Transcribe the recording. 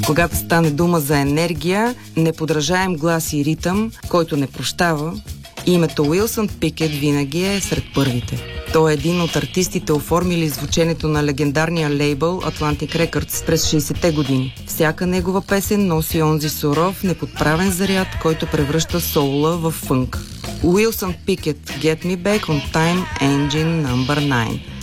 Когато стане дума за енергия, неподражаем глас и ритъм, който не прощава, името Уилсън Пикет винаги е сред първите. Той е един от артистите, оформили звученето на легендарния лейбъл Atlantic Records през 60-те години. Всяка негова песен носи онзи суров, неподправен заряд, който превръща соула в фънк. Уилсън Пикет, Get Me Back on Time Engine No. 9.